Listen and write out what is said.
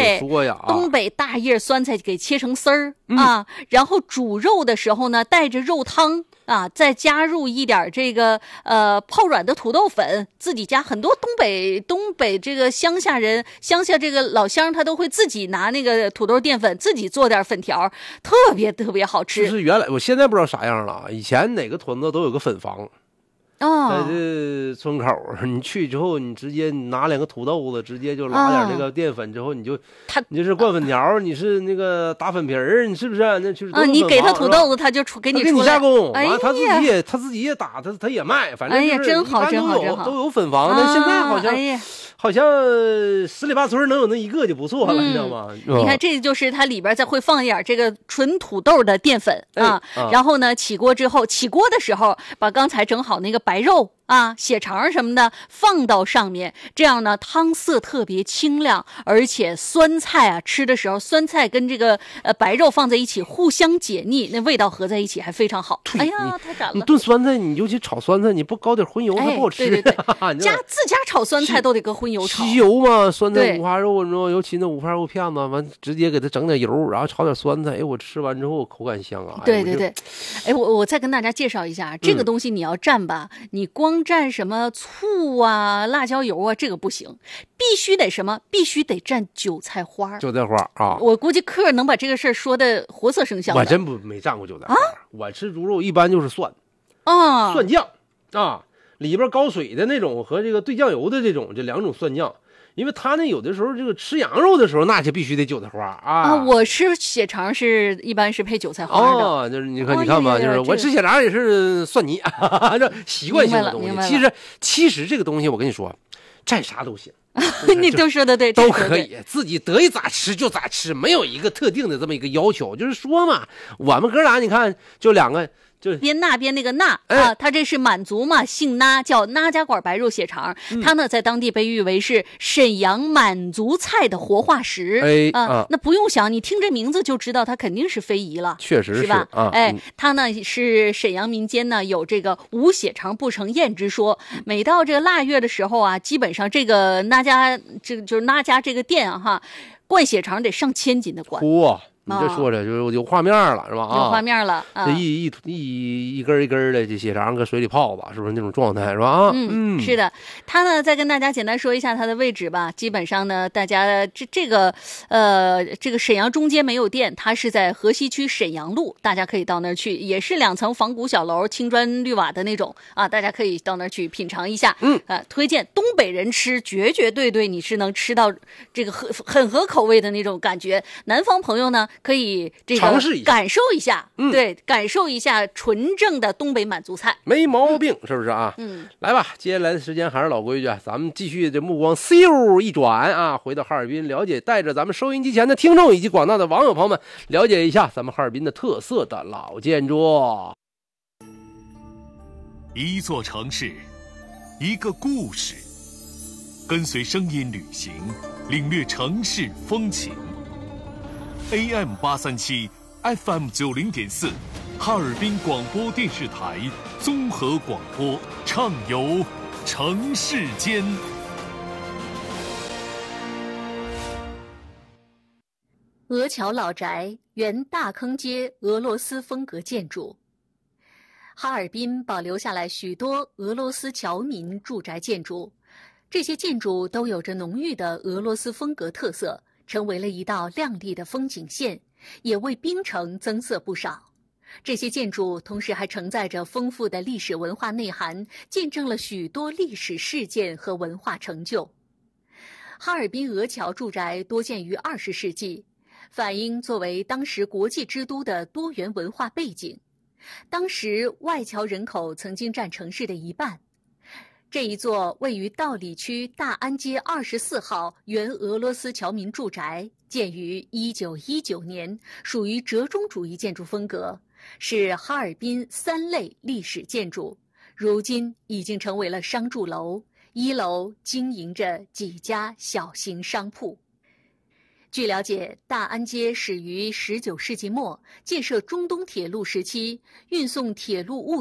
说呀， 东北大叶酸菜给切成丝儿啊，然后煮肉的时候呢，带着肉汤啊，再加入一点这个泡软的土豆粉，自己家。很多东北这个乡下这个老乡，他都会自己拿那个土豆淀粉自己做点粉条，特别特别好吃。 就是原来我现在不知道啥样了，以前哪个屯子都有个粉房。在这村口，你去之后，你直接拿2个土豆子，直接就拉点那个淀粉，之后你就是灌粉条，你是那个打粉皮儿，你是不是？那就是你给他土豆子，他就给你加工， 哎呀， 他自己也打，他也卖，反正就是真好， 都有粉房。但现在好像十里八村能有那一个就不错了，你知道吗？ 你看，这就是它里边再会放一点这个纯土豆的淀粉啊，然后呢，起锅之后，起锅的时候把刚才整好那个白肉啊、血肠什么的放到上面，这样呢汤色特别清亮，而且酸菜啊吃的时候，酸菜跟这个白肉放在一起互相解腻，那味道合在一起还非常好。哎呀，太赞了！ 你炖酸菜，你尤其炒酸菜，你不搞点荤油它不好吃。 对，自家炒酸菜都得搁荤油炒。 吸油嘛，酸菜五花肉，你知道，尤其那五花肉片子，完直接给它整点油，然后炒点酸菜，哎，我吃完之后口感香啊。 对，哎，我再跟大家介绍一下，这个东西你要蘸吧，你光蘸什么醋啊、辣椒油啊，这个不行，必须得什么？必须得蘸韭菜花。 韭菜花啊！ 我估计客能把这个事儿说的活色生香的。 我真没蘸过韭菜花，我吃猪肉一般就是蒜酱啊。里边高水的那种和这个兑酱油的这2种蒜酱，因为他那有的时候这个吃羊肉的时候，那就必须得韭菜花啊。 我吃血肠一般是配韭菜花的。 就是你看吧，就是我吃血肠也是蒜泥，这习惯性的东西。其实这个东西我跟你说，蘸啥都行。 你都说的对， 都可以，自己得意咋吃就咋吃，没有一个特定的这么一个要求。就是说嘛，我们哥俩你看就2个。就边那边那个那啊，他这是满族嘛，姓那，叫那家馆白肉血肠。他呢在当地被誉为是沈阳满族菜的活化石。那不用想，你听这名字就知道它肯定是非遗了， 确实是吧？他呢是沈阳民间呢有这个无血肠不成宴之说。每到这个腊月的时候啊，基本上这个那家就是那家这个店啊灌血肠得上千斤的灌。 你这说着就是有画面了，是吧？ 有画面了， 这一根一根的这血肠搁水里泡子，是不是那种状态，是吧？ 是的。他呢，再跟大家简单说一下它的位置吧。基本上呢，大家这个沈阳中街没有店，它是在河西区沈阳路，大家可以到那儿去，也是2层仿古小楼，青砖绿瓦的那种啊，大家可以到那儿去品尝一下。推荐东北人吃，绝对你是能吃到这个很合口味的那种感觉。南方朋友呢，可以这个尝试一下， 感受一下，对，感受一下纯正的东北满族菜， 没毛病，是不是啊？来吧，接下来的时间还是老规矩，咱们继续这目光嗖一转啊，回到哈尔滨，了解，带着咱们收音机前的听众以及广大的网友朋友们，了解一下咱们哈尔滨的特色的老建筑。 一座城市，一个故事，跟随声音旅行，领略城市风情。AM837 FM90.4 哈尔滨广播电视台综合广播，畅游城市间。 鹅桥老宅原大坑街俄罗斯风格建筑。哈尔滨保留下来许多俄罗斯侨民住宅建筑，这些建筑都有着浓郁的俄罗斯风格特色，成为了一道亮丽的风景线，也为滨城增色不少。这些建筑同时还承载着丰富的历史文化内涵，见证了许多历史事件和文化成就。哈尔滨鹅桥住宅多建于20世纪，反映作为当时国际之都的多元文化背景。当时外侨人口曾经占城市的1半。这一座位于道里区大安街24号原俄罗斯侨民住宅，建于1919年，属于折中主义建筑风格，是哈尔滨3类历史建筑，如今已经成为了商住楼，1楼经营着几家小型商铺。据了解，大安街始于19世纪末，建设中东铁路时期，运送铁路物